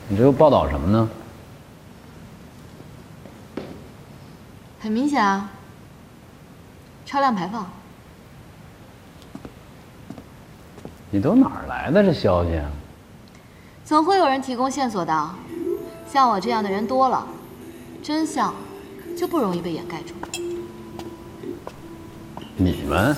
你这又报道什么呢？ 很明显啊，超量排放。 你都哪儿来的这消息啊？ 总会有人提供线索的，像我这样的人多了，真相就不容易被掩盖住。 你们？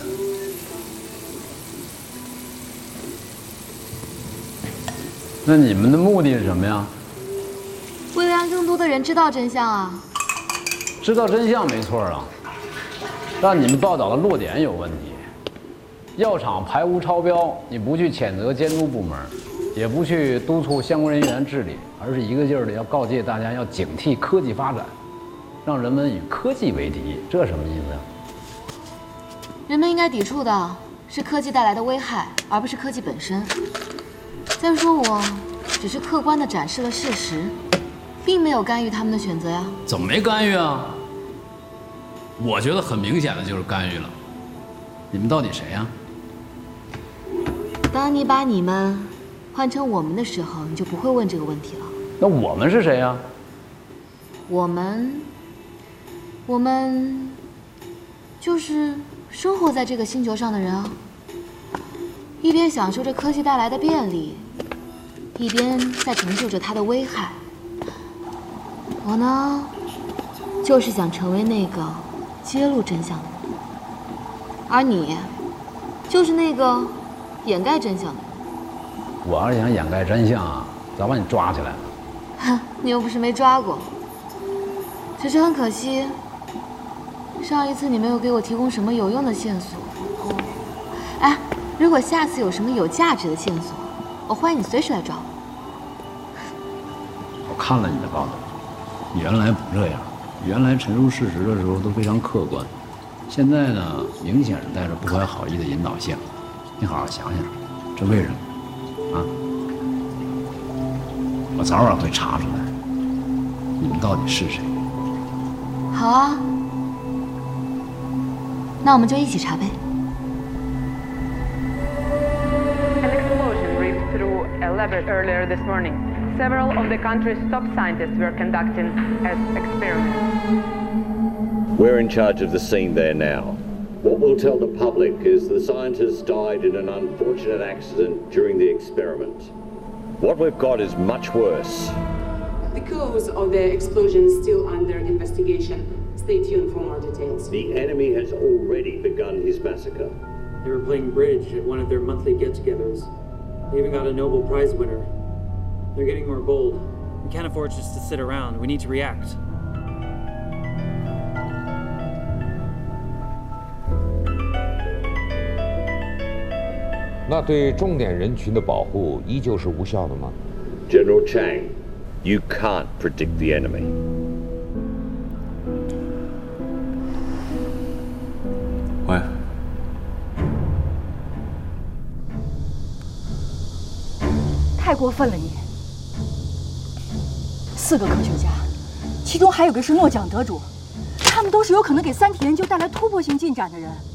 那你们的目的是什么呀？ 为了让更多的人知道真相啊！ 知道真相没错啊，但你们报道的落点有问题。药厂排污超标，你不去谴责监督部门，也不去督促相关人员治理，而是一个劲儿的要告诫大家要警惕科技发展，让人们与科技为敌，这什么意思呀？ 人们应该抵触的是科技带来的危害，而不是科技本身。再说，我只是客观地展示了事实，并没有干预他们的选择呀。 怎么没干预啊？我觉得很明显的就是干预了。你们到底谁呀？ 当你把你们换成我们的时候，你就不会问这个问题了。 那我们是谁呀？ 我们就是生活在这个星球上的人啊，一边享受着科技带来的便利，一边在承受着它的危害。我呢，就是想成为那个揭露真相的人，而你，就是那个掩盖真相的人。 我要是想掩盖真相啊，早把你抓起来了。 哼，你又不是没抓过，只是很可惜，上一次你没有给我提供什么有用的线索。哎，如果下次有什么有价值的线索，我欢迎你随时来找我。 我看了你的报道，原来不这样，原来陈述事实的时候都非常客观，现在呢，明显是带着不怀好意的引导性。你好好想想，这为什么？啊？我早晚会查出来，你们到底是谁。 好啊，那我们就一起查呗。 An explosion ripped through a lab earlier this morning. Several of the country's top scientists were conducting experiments. We're in charge of the scene there now. What we'll tell the public is the scientists died in an unfortunate accident during the experiment. What we've got is much worse. The cause of the explosion is still under investigation. Stay tuned for more details. The enemy has already begun his massacre. They were playing bridge at one of their monthly get-togethers. They even got a Nobel Prize winner. They're getting more bold. We can't afford just to sit around. We need to react. 那对重点人群的保护依旧是无效的吗？ General Chang, you can't predict the enemy. 喂， 太过分了你！4个科学家，其中还有个是诺奖得主，他们都是有可能给三体研究带来突破性进展的人。